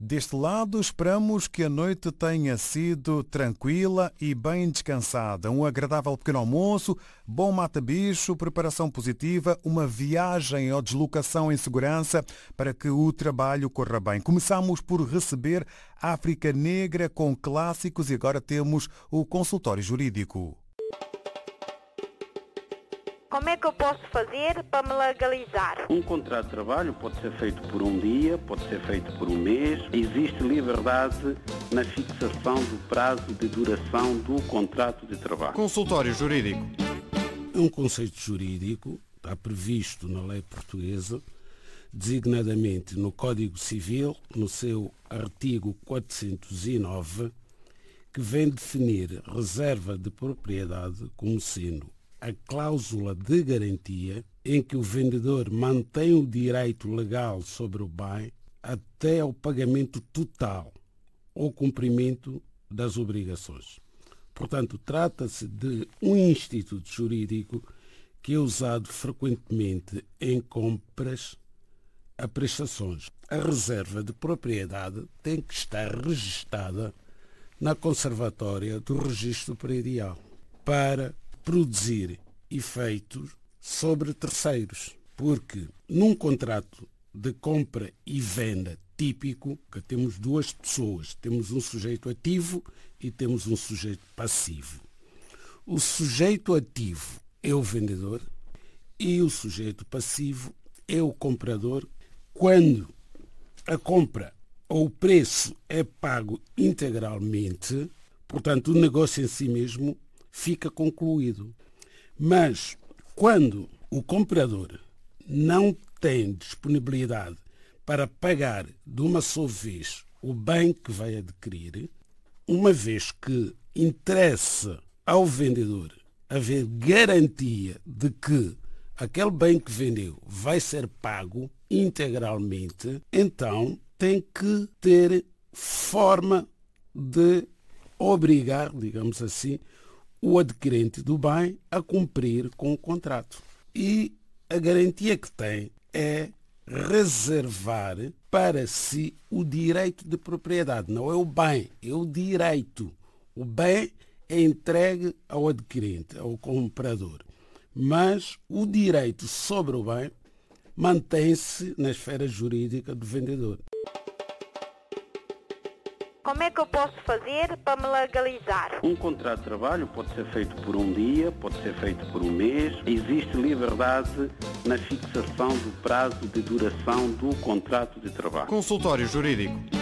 Deste lado, esperamos que a noite tenha sido tranquila e bem descansada. Um agradável pequeno almoço, bom mata-bicho, preparação positiva, uma viagem ou deslocação em segurança para que o trabalho corra bem. Começamos por receber África Negra com clássicos e agora temos o consultório jurídico. Como é que eu posso fazer para me legalizar? Um contrato de trabalho pode ser feito por um dia, pode ser feito por um mês. Existe liberdade na fixação do prazo de duração do contrato de trabalho. Consultório jurídico. É um conceito jurídico, está previsto na lei portuguesa, designadamente no Código Civil, no seu artigo 409, que vem definir reserva de propriedade como sendo a cláusula de garantia em que o vendedor mantém o direito legal sobre o bem até ao pagamento total ou cumprimento das obrigações. Portanto, trata-se de um instituto jurídico que é usado frequentemente em compras a prestações. A reserva de propriedade tem que estar registada na Conservatória do Registro Predial para produzir efeitos sobre terceiros, porque num contrato de compra e venda típico, que temos duas pessoas, temos um sujeito ativo e temos um sujeito passivo. O sujeito ativo é o vendedor e o sujeito passivo é o comprador quando a compra ou o preço é pago integralmente, portanto o negócio em si mesmo fica concluído. Mas quando o comprador não tem disponibilidade para pagar de uma só vez o bem que vai adquirir, uma vez que interessa ao vendedor haver garantia de que aquele bem que vendeu vai ser pago integralmente, então tem que ter forma de obrigar, digamos assim, o adquirente do bem a cumprir com o contrato. E a garantia que tem é reservar para si o direito de propriedade. Não é o bem, é o direito. O bem é entregue ao adquirente, ao comprador. Mas o direito sobre o bem mantém-se na esfera jurídica do vendedor. Como é que eu posso fazer para me legalizar? Um contrato de trabalho pode ser feito por um dia, pode ser feito por um mês. Existe liberdade na fixação do prazo de duração do contrato de trabalho. Consultório jurídico.